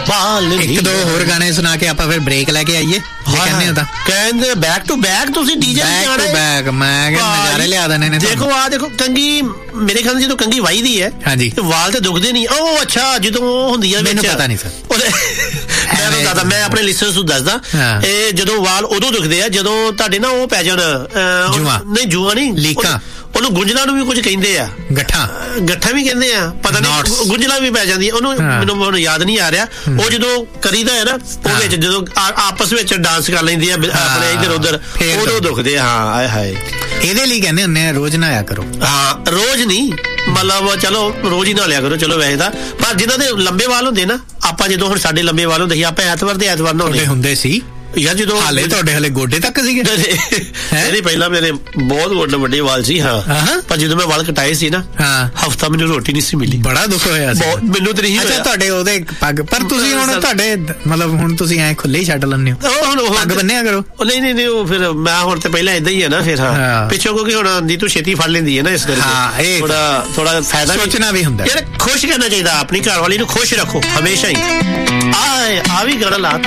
ਵਾਲ ਇੱਕ ਦੋ ਹੋਰ ਗਾਣੇ ਸੁਣਾ ਕੇ ਆਪਾਂ ਫਿਰ ਬ੍ਰੇਕ ਲੈ ਕੇ ਆਈਏ ਕਹਿੰਦੇ ਹੋ ਤਾਂ ਕਹਿੰਦੇ ਬੈਕ ਟੂ ਬੈਕ ਤੁਸੀਂ ਡੀਜੇ ਬੈਕ ਟੂ ਬੈਕ ਮੈਂ ਨਜ਼ਾਰੇ ਲਿਆ ਦੇਣੇ ਨੇ ਦੇਖੋ ਆ ਦੇਖੋ ਕੰਗੀ ਮੇਰੇ ਖਿਆਲ ਜਦੋਂ ਕੰਗੀ ਵਾਈਦੀ ਹੈ ਹਾਂਜੀ ਵਾਲ ਤੇ ਦੁਖਦੇ ਨਹੀਂ ਉਹ ਅੱਛਾ ਜਦੋਂ ਉਹ ਹੁੰਦੀ ਹੈ ਮੈਨੂੰ ਪਤਾ ਨਹੀਂ ਸਰ ਮੈਂ ਆਪਣੇ ਲਿਸਨਰਸ ਨੂੰ ਦੱਸਦਾ ਇਹ ਜਦੋਂ ਵਾਲ ਉਦੋਂ ਦੁਖਦੇ ਆ ਜਦੋਂ ਤੁਹਾਡੇ ਨਾ ਉਹ ਪੈ ਜਾਣ ਜੂਆ ਨਹੀਂ ਲੀਕਾਂ ਉਹਨੂੰ ਗੁੰਝਲਾਂ ਨੂੰ ਵੀ ਕੁਝ ਕਹਿੰਦੇ ਆ ਗੱਠਾਂ ਵੀ ਕਹਿੰਦੇ ਆ ਪਤਾ ਨਹੀਂ ਗੁੰਝਲਾਂ ਵੀ ਪੈ ਜਾਂਦੀ ਉਹਨੂੰ ਮੈਨੂੰ ਯਾਦ ਨਹੀਂ ਆ ਰਿਹਾ ਉਹ ਜਦੋਂ ਕਰੀਦਾ ਹੈ ਨਾ ਉਹ ਵਿੱਚ ਜਦੋਂ ਆਪਸ ਵਿੱਚ ਡਾਂਸ ਕਰ ਲੈਂਦੀ ਆ ਆਪਣੇ ਇੱਧਰ ਉੱਧਰ ਉਦੋਂ ਦੁਖਦੇ ਆ ਹਾਂ ਆਏ ਹਾਏ ਇਹਦੇ ਲਈ ਕਹਿੰਦੇ ਹੁੰਦੇ ਆ ਰੋਜ਼ ਨਹਾਇਆ ਕਰੋ ਹਾਂ ਰੋਜ਼ ਨਹੀਂ ਮਤਲਬ ਚਲੋ ਰੋਜ਼ ਹੀ ਨਾ ਲਿਆ ਕਰੋ ਚਲੋ ਵੈਸੇ ਤਾਂ ਪਰ ਜਿਨ੍ਹਾਂ ਦੇ ਲੰਬੇ ਵਾਲ ਹੁੰਦੇ ਨਾ ਆਪਾਂ ਜਦੋਂ ਹੁਣ ਸਾਡੇ ਲੰਬੇ ਵਾਲ ਹੁੰਦੇ ਸੀ ਆਪਾਂ ਐਤਵਾਰ ਦੇ ਐਤਵਾਰ ਨਹਾਉਂਦੇ ਹੁੰਦੇ ਸੀ ਯਾਰ ਜਦੋਂ ਹਾਲੇ ਤੁਹਾਡੇ ਹਲੇ ਗੋਡੇ ਤੱਕ ਸੀਗੇ ਨਹੀਂ ਪਹਿਲਾਂ ਮੇਰੇ ਬਹੁਤ ਵੱਡੇ ਵਾਲ ਸੀ ਹਾਂ ਪਰ ਜਦੋਂ ਮੈਂ ਵਾਲ ਕਟਾਏ ਸੀ ਨਾ ਹਫਤਾ ਮੈਨੂੰ ਰੋਟੀ ਨਹੀਂ ਸੀ ਮਿਲੀ ਬੜਾ ਦੁੱਖ ਹੋਇਆ ਸੀ ਮੈਨੂੰ ਤੇ ਨਹੀਂ ਅੱਛਾ ਤੁਹਾਡੇ ਉਹਦੇ ਪੱਗ ਪਰ ਤੁਸੀਂ ਹੁਣ ਤੁਹਾਡੇ ਮਤਲਬ ਹੁਣ ਤੁਸੀਂ ਐ ਖੁੱਲੇ ਹੀ ਛੱਡ ਲੈਂਦੇ ਹੋ ਪੱਗ ਬੰਨਿਆ ਕਰੋ ਨਹੀਂ ਉਹ ਫਿਰ ਮੈਂ ਹੁਣ ਤੇ ਪਹਿਲਾਂ ਏਦਾਂ ਹੀ ਹੈ ਨਾ ਫਿਰ ਪਿੱਛੋਂ ਕਿਉਂਕਿ ਹੁਣ ਨੀਤੂ ਛੇਤੀ ਫੜ ਲੈਂਦੀ ਹੈ ਨਾ ਇਸ ਕਰਕੇ ਥੋੜਾ ਫਾਇਦਾ ਸੋਚਣਾ ਵੀ ਹੁੰਦਾ ਯਾਰ ਖੁਸ਼ ਕਰਨਾ ਚਾਹੀਦਾ ਆਪਣੀ ਘਰ ਵਾਲੀ ਨੂੰ ਖੁਸ਼ ਰੱਖੋ ਹਮੇਸ਼ਾ ਹੀ ਆ ਵੀ ਗਾਣਾ ਲਾ